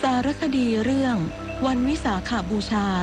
ารคดีเรื่องวันวิสาขบูชา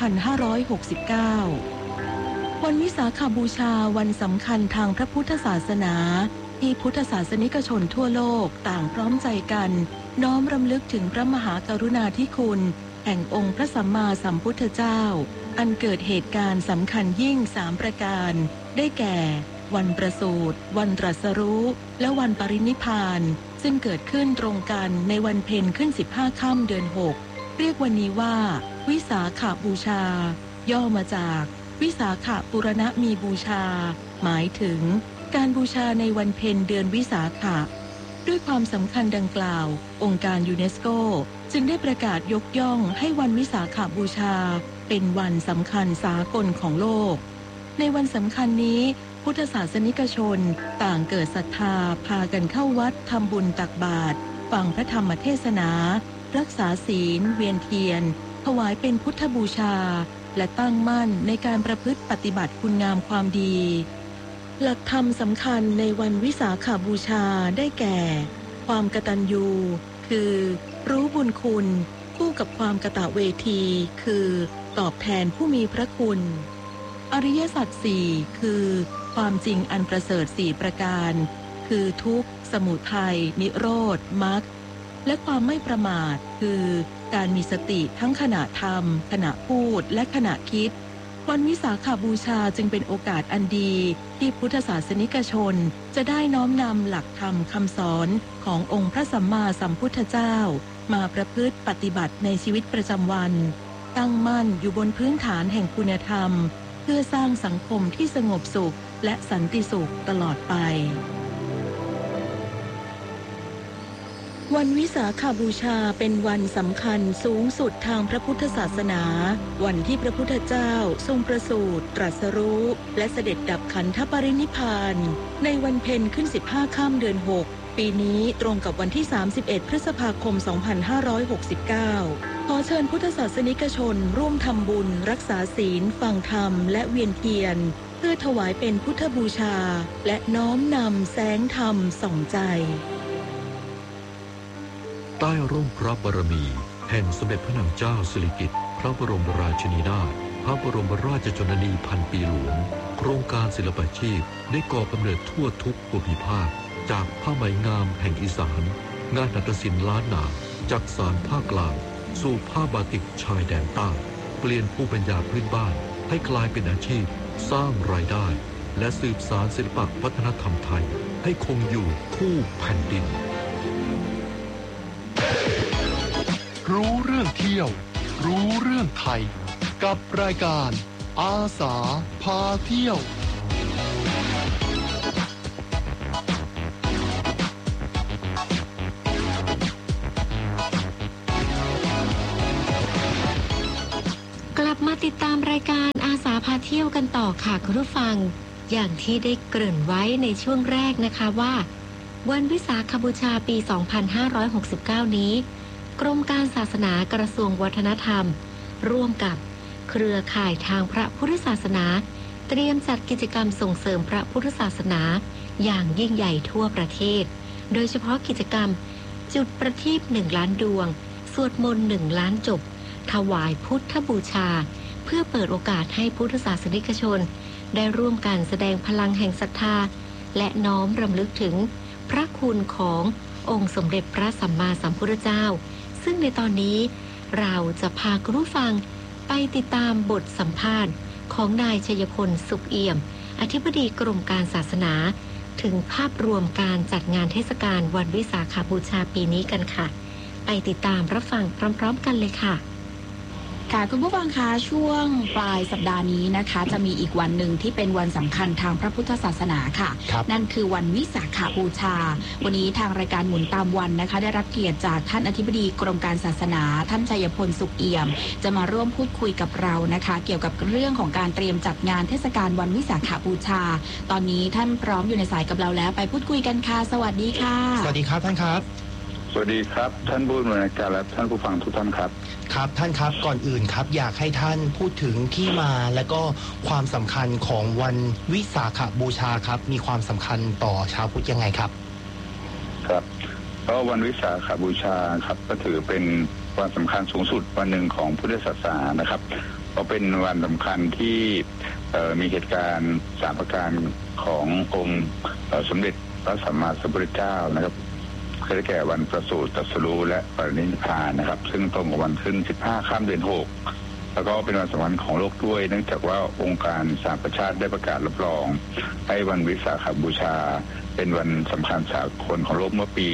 2569 วันวิสาขบูชาวันสำคัญทางพระพุทธศาสนาที่พุทธศาสนิกชนทั่วโลกต่างพร้อมใจกันน้อมรำลึกถึงพระมหากรุณาธิคุณแห่งองค์พระสัมมาสัมพุทธเจ้าอันเกิดเหตุการณ์สำคัญยิ่ง3ประการได้แก่วันประสูติวันตรัสรู้และวันปรินิพพานซึ่งเกิดขึ้นตรงกันในวันเพ็ญขึ้น15ค่ำเดือน6เรียกวันนี้ว่าวิสาขบูชาย่อมาจากวิสาขปุรณมีบูชาหมายถึงการบูชาในวันเพ็ญเดือนวิสาขะด้วยความสำคัญดังกล่าวองค์การยูเนสโกจึงได้ประกาศยกย่องให้วันวิสาขบูชาเป็นวันสำคัญสากลของโลกในวันสำคัญนี้พุทธศาสนิกชนต่างเกิดศรัทธาพากันเข้าวัดทำบุญตักบาตรฟังพระธรรมเทศนารักษาศีลเวียนเทียนถวายเป็นพุทธบูชาและตั้งมั่นในการประพฤติปฏิบัติคุณงามความดีหลักธรรมสำคัญในวันวิสาขบูชาได้แก่ความกตัญญูคือรู้บุญคุณคู่กับความกตเวทีคือตอบแทนผู้มีพระคุณอริยสัจสี่คือความจริงอันประเสริฐ4ประการคือทุกข์สมุทัยนิโรธมรรคและความไม่ประมาทคือการมีสติทั้งขณะทำขณะพูดและขณะคิดวันวิสาขบูชาจึงเป็นโอกาสอันดีที่พุทธศาสนิกชนจะได้น้อมนำหลักธรรมคำสอนขององค์พระสัมมาสัมพุทธเจ้ามาประพฤติปฏิบัติในชีวิตประจำวันตั้งมั่นอยู่บนพื้นฐานแห่งคุณธรรมเพื่อสร้างสังคมที่สงบสุขและสันติสุขตลอดไปวันวิสาขบูชาเป็นวันสำคัญสูงสุดทางพระพุทธศาสนาวันที่พระพุทธเจ้าทรงประสูติตรัสรู้และเสด็จดับขันธปรินิพพานในวันเพ็ญขึ้น15ค่ำเดือน6ปีนี้ตรงกับวันที่31พฤษภาคม2569ขอเชิญพุทธศาสนิกชนร่วมทำบุญรักษาศีลฟังธรรมและเวียนเทียนเพื่อถวายเป็นพุทธบูชาและน้อมนำแสงธรรมส่องใจใต้ร่มพระบารมีแห่งสมเด็จพระนางเจ้าสิริกิติ์พระบรมราชินีนาถพระบรมราชชนนีพันปีหลวงโครงการศิลปาชีพได้ก่อกำเนิดทั่วทุกภูมิภาคจากผ้าไหมงามแห่งอีสานงานหัตถศิลป์ล้านนาจากสารภาคกลางสู่ผ้าบาติกชายแดนใต้เปลี่ยนภูมิปัญญาพื้นบ้านให้กลายเป็นอาชีพสร้างรายได้และสืบสานศิลปวัฒนธรรมไทยให้คงอยู่คู่แผ่นดินรู้เรื่องเที่ยวรู้เรื่องไทยกับรายการอาสาพาเที่ยวกลับมาติดตามรายการอาสาพาเที่ยวกันต่อค่ะคุณผู้ฟังอย่างที่ได้เกริ่นไว้ในช่วงแรกนะคะว่าวันวิสาขบูชาปี 2569 นี้กรมการศาสนากระทรวงวัฒนธรรมร่วมกับเครือข่ายทางพระพุทธศาสนาเตรียมจัดกิจกรรมส่งเสริมพระพุทธศาสนาอย่างยิ่งใหญ่ทั่วประเทศโดยเฉพาะกิจกรรมจุดประทีป1 ล้านดวงสวดมนต์1 ล้านจบถวายพุทธบูชาเพื่อเปิดโอกาสให้พุทธศาสนิกชนได้ร่วมกันแสดงพลังแห่งศรัทธาและน้อมรำลึกถึงพระคุณขององค์สมเด็จพระสัมมาสัมพุทธเจ้าซึ่งในตอนนี้เราจะพาคุณผู้ฟังไปติดตามบทสัมภาษณ์ของนายชัยพลสุขเอี่ยมอธิบดีกรมการศาสนาถึงภาพรวมการจัดงานเทศกาลวันวิสาขบูชาปีนี้กันค่ะไปติดตามรับฟังพร้อมๆกันเลยค่ะค่ะคุณผู้ฟังคะช่วงปลายสัปดาห์นี้นะคะจะมีอีกวันหนึ่งที่เป็นวันสำคัญทางพระพุทธศาสนาค่ะนั่นคือวันวิสาขบูชาวันนี้ทางรายการหมุนตามวันนะคะได้รับเกียรติจากท่านอธิบดีกรมการศาสนาท่านชัยพลสุขเอี่ยมจะมาร่วมพูดคุยกับเรานะคะเกี่ยวกับเรื่องของการเตรียมจัดงานเทศกาลวันวิสาขบูชาตอนนี้ท่านพร้อมอยู่ในสายกับเราแล้วไปพูดคุยกันค่ะสวัสดีค่ะสวัสดีครับท่านครับสวัสดีครับท่านผู้บริการและท่านผู้ฟังทุกท่านครับครับท่านครับก่อนอื่นครับอยากให้ท่านพูดถึงที่มาและก็ความสำคัญของวันวิสาขบูชาครับมีความสำคัญต่อชาวพุทธยังไงครับครับก็วันวิสาขบูชาครับก็ถือเป็นวันสำคัญสูงสุดวันหนึ่งของพุทธศาสนานะครับก็เป็นวันสำคัญที่มีเหตุการณ์3 ประการขององค์สมเด็จพระสัมมาสัมพุทธเจ้านะครับได้แก่วันประสูติตรัสรู้และปรินิพพานนะครับซึ่งตรงกับวันขึ้น15 ค่ำเดือน 6แล้วก็เป็นวันสำคัญของโลกด้วยเนื่องจากว่าองค์การสหประชาชาติได้ประกาศรับรองให้วันวิสาขบูชาเป็นวันสำคัญสากลของโลกเมื่อปี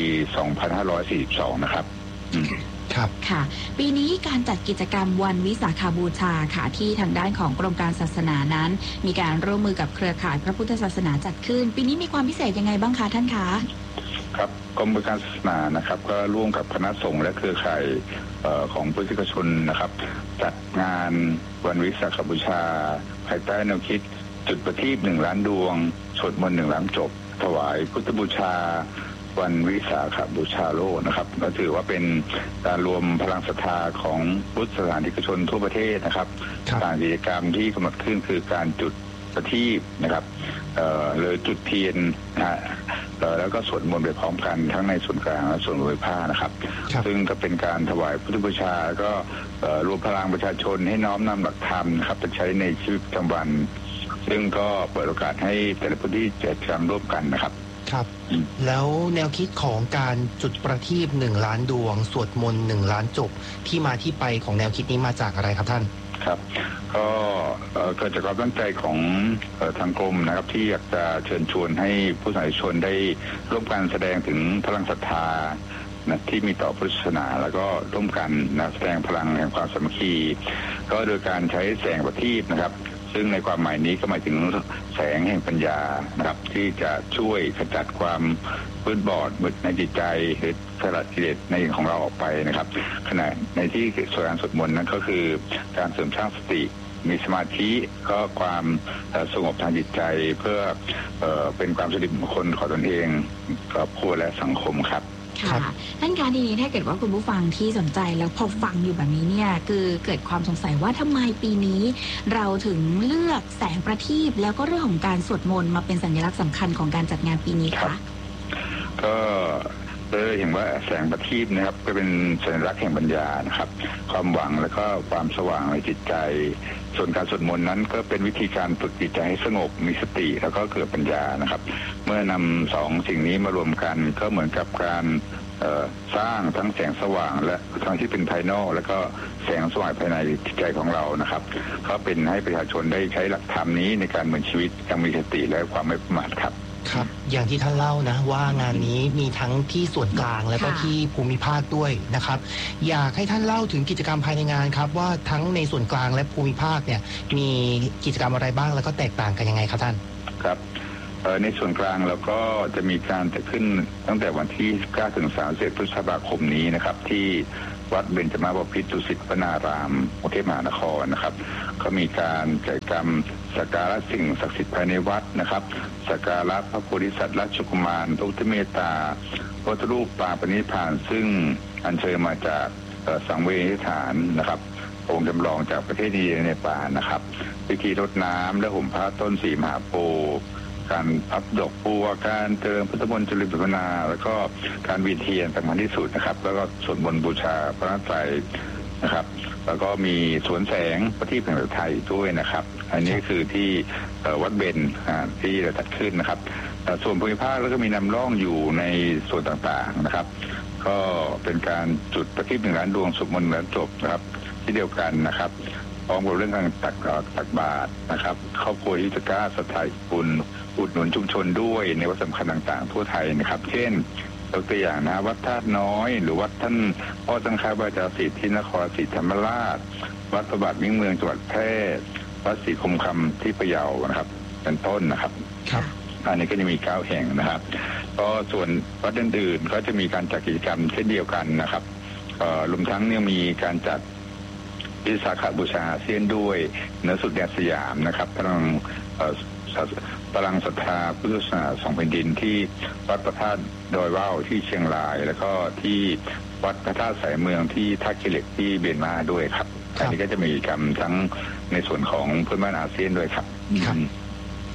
2542 นะครับครับค่ะปีนี้การจัดกิจกรรมวันวิสาขบูชาค่ะที่ทางด้านของกรมการศาสนานั้นมีการร่วมมือกับเครือข่ายพระพุทธศาสนาจัดขึ้นปีนี้มีความพิเศษยังไงบ้างคะท่านคะครับกรมการศาสนานะครับก็ร่วมกับคณะสงฆ์และเครือข่ายของพุทธชนนะครับจัดงานวันวิสาขบูชาภายใต้แนวคิดจุดประทีป1 ล้านดวงสวดมนต์1 ล้านจบถวายพุทธบูชาวันวิสาขบูชาโลกนะครับก็ถือว่าเป็นการรวมพลังศรัทธาของพุทธศาสนิกชนทั่วประเทศนะครับการกิจกรรมที่กำหนดขึ้นคือการจุดประทีปนะครับหรือจุดเทียนนะฮะแล้วก็สวดมนต์ไปพร้อมกันทั้งในส่วนกลางและส่วนภูมิภาคนะครับซึ่งก็เป็นการถวายพุทธบูชาก็รวมพลังประชาชนให้น้อมนำหลักธรรมนะครับไปใช้ในชีวิตประจำวันซึ่งก็เปิดโอกาสให้แต่ละพื้นที่จัดกิจกรรมร่วมกันนะครับครับแล้วแนวคิดของการจุดประทีป1 ล้านดวงสวดมนต์1 ล้านจบที่มาที่ไปของแนวคิดนี้มาจากอะไรครับท่านครับก็เกิดจากความตั้งใจของทางกรมนะครับที่อยากจะเชิญชวนให้ผู้สาธารณชนได้ร่วมกันแสดงถึงพลังศรัทธาที่มีต่อพุทธศาสนาแล้วก็ร่วมกันแสดงพลังแห่งความสามัคคีก็โดยการใช้แสงประทีปนะครับซึ่งในความหมายนี้ก็หมายถึงแสงแห่งปัญญานะครับที่จะช่วยขจัดความมืดบอดในจิตใจหรือสลัดกิเลสในของเราออกไปนะครับขณะในที่ส่วนการสวดมนต์นั้นก็คือการเสริมสร้างสติมีสมาธิก็ความสงบทางจิตใจเพื่อเป็นความสิริมงคลของตนเองครอบครัวและสังคมครับค่ะท่านคะทีนี้ถ้าเกิดว่าคุณผู้ฟังที่สนใจแล้วพอฟังอยู่แบบนี้เนี่ยคือเกิดความสงสัยว่าทำไมปีนี้เราถึงเลือกแสงประทีปแล้วก็เรื่องของการสวดมนต์มาเป็นสัญลักษณ์สำคัญของการจัดงานปีนี้คะก็เห็นว่าแสงประทีปนะครับก็เป็นสัญลักษณ์แห่งปัญญานะครับความหวังและก็ความสว่างในจิตใจส่วนการสวดมนต์นั้นก็เป็นวิธีการฝึกจิตใจให้สงบมีสติแล้วก็เกิดปัญญานะครับเมื่อนำ2 สิ่งนี้มารวมกันก็เหมือนกับการสร้างทั้งแสงสว่างและทั้งที่เป็นภายนอกแล้วก็แสงสว่างภายในจิตใจของเรานะครับก็เป็นให้ประชาชนได้ใช้หลักธรรมนี้ในการดำเนินชีวิตอย่างมีสติและความไม่ประมาทครับครับอย่างที่ท่านเล่านะว่างานนี้มีทั้งที่ส่วนกลางและก็ที่ภูมิภาคด้วยนะครับอยากให้ท่านเล่าถึงกิจกรรมภายในงานครับว่าทั้งในส่วนกลางและภูมิภาคเนี่ยมีกิจกรรมอะไรบ้างแล้วก็แตกต่างกันยังไงครับท่านครับในส่วนกลางเราก็จะมีการจัดขึ้นตั้งแต่วันที่9 ถึง 30 พฤษภาคมนี้นะครับที่วัดเบญจมาบพิตรดุสิตวนารามกรุงเทพมหานครนะครับก็มีการกิจกรรมสักการะสิ่งศักดิ์สิทธิ์ภายในวัดนะครับสักการะพระโพธิสัตว์ราชกุมารพระพุทธเมตตาพระพุทธรูปปางปณิพานซึ่งอัญเชิญมาจากสังเวชฐานนะครับองค์จำลองจากประเทศอินเดียในป่านะครับพิธีรดน้ำและห่มผ้าต้นสีมหาโพธิ์การพับดอกบัวการเจริญพุทธมนต์เจริญภาวนาแล้วก็การวีเทียนสำคัญที่สุดนะครับแล้วก็สวดมนต์บูชาพระรัตนตรัยนะครับแล้วก็มีสวนแสงประทีปแห่งไทยด้วยนะครับอันนี้คือที่วัดเบญที่เราจัดขึ้นนะครับส่วนภูมิภาคแล้วก็มีนำร่องอยู่ในส่วนต่างๆนะครับก็เป็นการจุดประทีป1 ล้านดวงสวดมนต์1 ล้านจบนะครับที่เดียวกันนะครับพร้อมกับเรื่องการตักบาตรนะครับครอบครัวที่จะกล้าศรัทธาบุญอุดหนุนชุมชนด้วยในวัดสำคัญต่างๆทั่วไทยนะครับเช่นตัวอย่างนะวัดธาตุน้อยหรือวัดท่านพ่อสังฆบาจาศิษย์ที่นครศรีธรรมราชวัดพระบาทมิ่งเมืองจังหวัดแพร่วัดศรีคมคำที่พะเยานะครับเป็นต้นนะครับอันนี้ก็จะมี9 แห่งนะครับก็ส่วนวัดอื่นๆก็จะมีการจัดกิจกรรมเช่นเดียวกันนะครับรวมทั้งเนี่ยมีการจัดวิสาขบูชาอาเซียนด้วยเหนือสุดแดนสยามนะครับพลังศรัทธาพุทธศาสนา2 แผ่นดินที่วัดพระธาตุดอยว่าวที่เชียงรายแล้วก็ที่วัดพระธาตุสายเมืองที่ท่าขี้เหล็กที่เมียนมาด้วยครับอันนี้ก็จะมีกิจกรรมทั้งในส่วนของเพื่อนบ้านอาเซียนด้วยครับ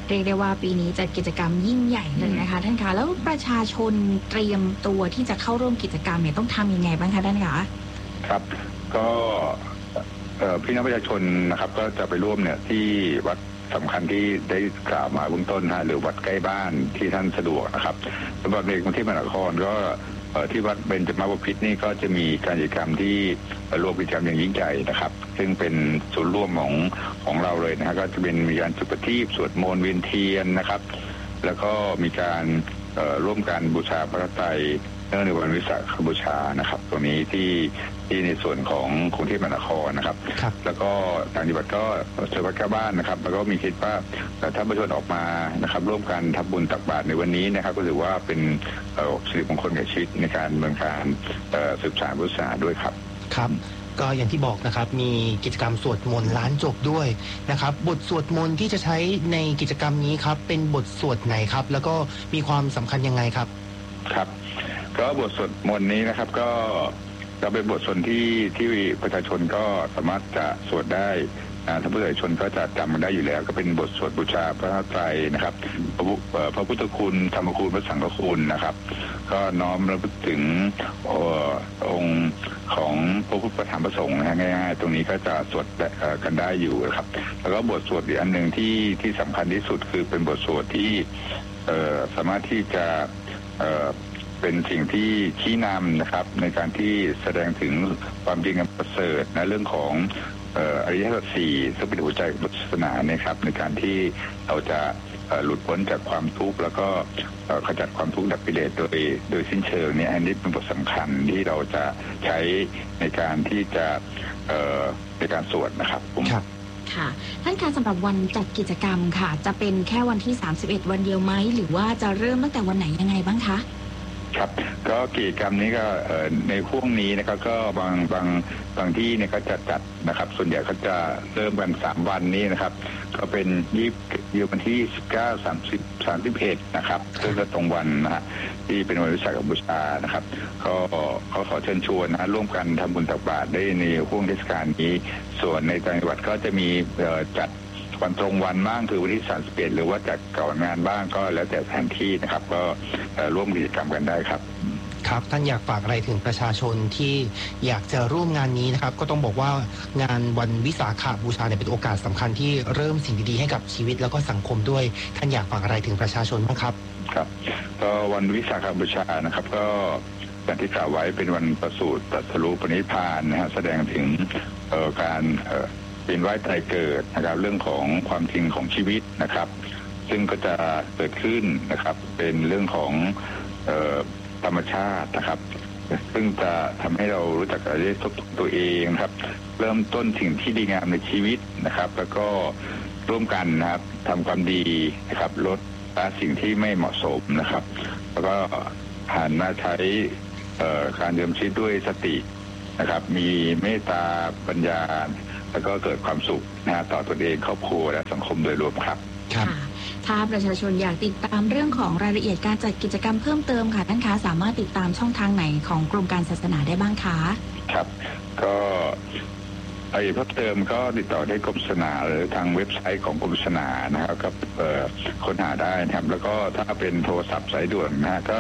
เรียกได้ว่าปีนี้จัดกิจกรรมยิ่งใหญ่เลยนะคะท่านคะแล้วประชาชนเตรียมตัวที่จะเข้าร่วมกิจกรรมเนี่ยต้องทำยังไงบ้างคะท่านคะครับก็พี่น้องประชาชนนะครับก็จะไปร่วมเนี่ยที่วัดสำคัญที่ได้กล่าวมาเบื้องต้นหรือวัดใกล้บ้านที่ท่านสะดวกนะครับสำหรับในกรุงเทพมหานครก็ที่วัดเบญจมาบพิตรนี่ก็จะมีการกิจกรรมที่รวมกิจกรรมอย่างยิ่งใหญ่นะครับซึ่งเป็นส่วนร่วมของเราเลยนะฮะก็จะเป็นมีการจุดประทีปสวดมนต์เวียนเทียนนะครับแล้วก็มีการร่วมกันบูชาพระไตรเนื่องในวันวิสาขบูชานะครับตรงนี้ที่ในส่วนของกรุงเทพมหานครนะครับแล้วก็ต่างจังหวัดก็เชิญวัดใกล้บ้านนะครับแล้วก็มีคิดว่าถ้าประชาชนออกมานะครับร่วมกันทำบุญตักบาตรในวันนี้นะครับก็ถือว่าเป็นสิริมงคลแก่ชีวิตในการดำเนินการสืบสานพุทธศาสนาด้วยครับครับก็อย่างที่บอกนะครับมีกิจกรรมสวดมนต์ล้านจบด้วยนะครับบทสวดมนต์ที่จะใช้ในกิจกรรมนี้ครับเป็นบทสวดไหนครับแล้วก็มีความสำคัญยังไงครับครับก็บทสวดมนต์นี้นะครับก็จะเป็นบทสวดที่ประชาชนก็สามารถจะสวดได้ท่านผู้ใหญ่ชนก็จะจำมันได้อยู่แล้วก็เป็นบทสวดบูชาพระไตรนะครับพระพุทธคุณธรรมคุณพระสังฆคุณนะครับก็น้อมระลึกถึงองค์ของพระพุทธธรรมประสงค์ง่ายๆตรงนี้ก็จะสวดกันได้อยู่นะครับแล้วก็บทสวดอีกอันหนึ่งที่สำคัญที่สุดคือเป็นบทสวดที่สามารถที่จะเป็นสิ่งที่ชี้นำนะครับในการที่แสดงถึงความจริงอันประเสริฐในเรื่องของอริยสัจสี่ซึ่งเป็นหัวใจของศาสนานะครับในการที่เราจะหลุดพ้นจากความทุกข์แล้วก็ขจัดความทุกข์ดับกิเลสโดยสิ้นเชิงเนี่ยอันนี้เป็นบทสำคัญที่เราจะใช้ในการที่จะในการสวดนะครับค่ะท่านคะสำหรับวันจัดกิจกรรมค่ะจะเป็นแค่วันที่31วันเดียวไหมหรือว่าจะเริ่มตั้งแต่วันไหนยังไงบ้างคะครับก็กิจกรรมนี้ก็ในช่วงนี้นะครับก็บางที่เนี่ยก็จะจัดนะครับส่วนใหญ่เขาจะเริ่มกัน3วันนี้นะครับก็เป็นวันที่19 30 31นะครับซึ่งก็ตรงวันนะฮะที่เป็นวันวิสาขบูชานะครับก็ขอเชิญชวนนะร่วมกันทำบุญตักบาตรได้ในช่วงเทศกาลนี้ส่วนในจังหวัดก็จะมีจัดวันตรงวันบ้างคือวันที่31หรือว่าจัดก่อนงานบ้างก็แล้วแต่สถานที่นะครับก็ร่วมกิจกรรมกันได้ครับครับท่านอยากฝากอะไรถึงประชาชนที่อยากจะร่วมงานนี้นะครับก็ต้องบอกว่างานวันวิสาขบูชาเนี่ยเป็นโอกาสสำคัญที่เริ่มสิ่งดีๆให้กับชีวิตแล้วก็สังคมด้วยท่านอยากฝากอะไรถึงประชาชนบ้างครับครับก็วันวิสาขบูชานะครับก็อย่างที่กล่าวไว้เป็นวันประสูติตรัสรู้ปณิพพานนะฮะแสดงถึงการเป็นว่ายตายเกิดนะครับเรื่องของความจริงของชีวิตนะครับซึ่งก็จะเกิดขึ้นนะครับเป็นเรื่องของธรรมชาตินะครับซึ่งจะทำให้เรารู้จักอะไรทบทวนตัวเองครับเริ่มต้นสิ่งที่ดีงามในชีวิตนะครับแล้วก็ร่วมกันนะครับทำความดีนะครับลดละสิ่งที่ไม่เหมาะสมนะครับแล้วก็หันมาใช้การดำเนินชีวิตด้วยสตินะครับมีเมตตาปัญญาแล้วก็เกิดความสุขนะต่อตนเองครอบครัวและสังคมโดยรวมครับค่ะถ้าประชาชนอยากติดตามเรื่องของรายละเอียดการจัดกิจกรรมเพิ่มเติมค่ะท่านคะสามารถติดตามช่องทางไหนของกรมการศาสนาได้บ้างคะครับก็เพิ่มเติมก็ติดต่อได้กรมศาสนาหรือทางเว็บไซต์ของกรมศาสนานะครับก็ค้นหาได้นะครับแล้วก็ถ้าเป็นโทรศัพท์สายด่วนนะก็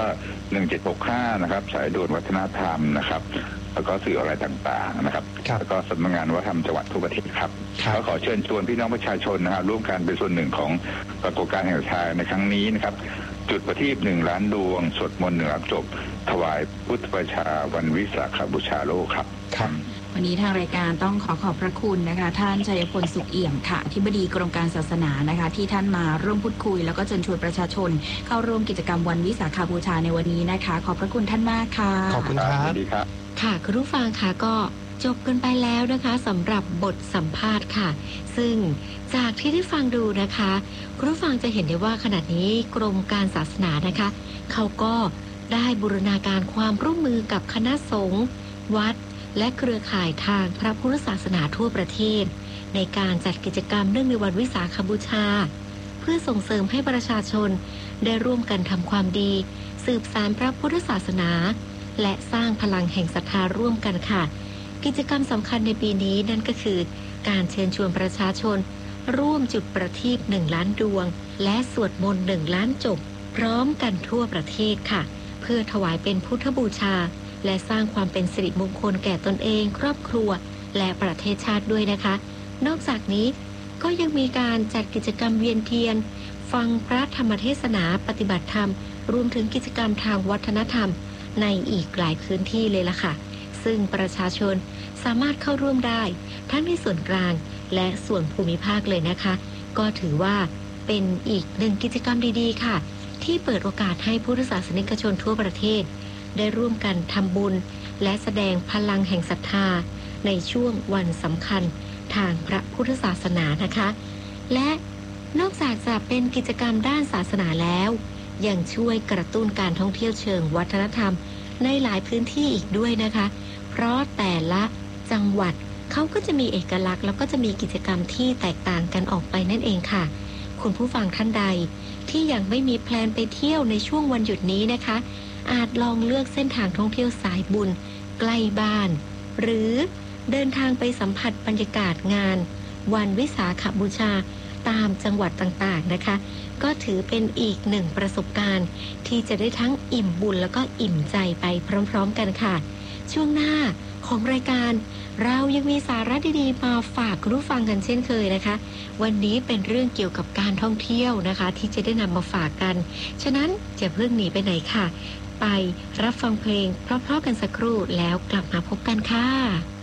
1765นะครับสายด่วนวัฒนธรรมนะครับแล้วก็สื่ออะไรต่างๆนะครับแล้วก็สำนักงานวัฒนธรรมจังหวัดทั่วประเทศครับก็ขอเชิญชวนพี่น้องประชาชนนะครับร่วมกันเป็นส่วนหนึ่งของปรากฏการณ์แห่งชาติในครั้งนี้นะครับจุดประทีป1 ล้านดวงสวดมนต์1 รับจบถวายพุทธบูชาวันวิสาขบูชาโลกครับวันนี้ทางรายการต้องขอบพระคุณนะคะท่านชัยพลสุขเอี่ยมค่ะอธิบดีกรมการศาสนานะคะที่ท่านมาร่วมพูดคุยแล้วก็เชิญชวนประชาชนเข้าร่วมกิจกรรมวันวิสาขบูชาในวันนี้นะคะขอบพระคุณท่านมากค่ะขอบคุณครับสวัสดีครับค่ะคุณผู้ฟังค่ะก็จบกันไปแล้วนะคะสำหรับบทสัมภาษณ์ค่ะซึ่งจากที่ได้ฟังดูนะคะคุณผู้ฟังจะเห็นได้ว่าขณะนี้กรมการศาสนานะคะเขาก็ได้บูรณาการความร่วมมือกับคณะสงฆ์วัดและเครือข่ายทางพระพุทธศาสนาทั่วประเทศในการจัดกิจกรรมเนื่องในวันวิสาขบูชาเพื่อส่งเสริมให้ประชาชนได้ร่วมกันทำความดีสืบสานพระพุทธศาสนาและสร้างพลังแห่งศรัทธาร่วมกันค่ะกิจกรรมสำคัญในปีนี้นั่นก็คือการเชิญชวนประชาชนร่วมจุดประทีป1 ล้านดวงและสวดมนต์1 ล้านจบพร้อมกันทั่วประเทศค่ะเพื่อถวายเป็นพุทธบูชาและสร้างความเป็นสิริมงคลแก่ตนเองครอบครัวและประเทศชาติด้วยนะคะนอกจากนี้ก็ยังมีการจัดกิจกรรมเวียนเทียนฟังพระธรรมเทศนาปฏิบัติธรรมรวมถึงกิจกรรมทางวัฒนธรรมในอีกหลายพื้นที่เลยล่ะค่ะซึ่งประชาชนสามารถเข้าร่วมได้ทั้งในส่วนกลางและส่วนภูมิภาคเลยนะคะก็ถือว่าเป็นอีกหนึ่งกิจกรรมดีๆค่ะที่เปิดโอกาสให้พุทธศาสนิกชนทั่วประเทศได้ร่วมกันทำบุญและแสดงพลังแห่งศรัทธาในช่วงวันสำคัญทางพระพุทธศาสนานะคะและนอกจากจะเป็นกิจกรรมด้านศาสนาแล้วยังช่วยกระตุ้นการท่องเที่ยวเชิงวัฒนธรรมในหลายพื้นที่อีกด้วยนะคะเพราะแต่ละจังหวัดเขาก็จะมีเอกลักษณ์แล้วก็จะมีกิจกรรมที่แตกต่างกันออกไปนั่นเองค่ะคุณผู้ฟังท่านใดที่ยังไม่มีแพลนไปเที่ยวในช่วงวันหยุดนี้นะคะอาจลองเลือกเส้นทางท่องเที่ยวสายบุญใกล้บ้านหรือเดินทางไปสัมผัสบรรยากาศงานวันวิสาขบูชาตามจังหวัดต่างๆนะคะก็ถือเป็นอีกหนึ่งประสบการณ์ที่จะได้ทั้งอิ่มบุญแล้วก็อิ่มใจไปพร้อมๆกันค่ะช่วงหน้าของรายการเรายังมีสาระดีๆมาฝากคุณผู้ฟังกันเช่นเคยนะคะวันนี้เป็นเรื่องเกี่ยวกับการท่องเที่ยวนะคะที่จะได้นำมาฝากกันฉะนั้นอย่าเพิ่งหนีไปไหนค่ะไปรับฟังเพลงเพราะๆกันสักครู่แล้วกลับมาพบกันค่ะ